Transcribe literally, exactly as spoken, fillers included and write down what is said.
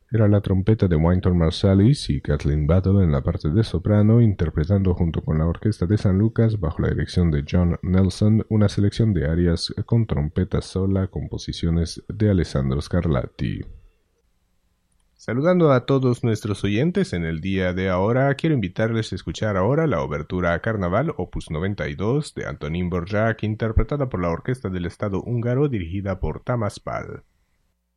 Era la trompeta de Wynton Marsalis y Kathleen Battle en la parte de soprano, interpretando junto con la Orquesta de San Lucas, bajo la dirección de John Nelson, una selección de arias con trompeta sola, composiciones de Alessandro Scarlatti. Saludando a todos nuestros oyentes en el día de ahora, quiero invitarles a escuchar ahora la obertura a Carnaval opus noventa y dos de Antonín Dvořák, interpretada por la Orquesta del Estado húngaro dirigida por Tamás Pál.